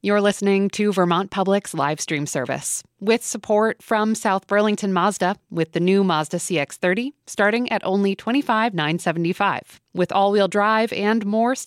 You're listening to Vermont Public's live stream service with support from South Burlington Mazda with the new Mazda CX-30 starting at only $25,975 with all-wheel drive and more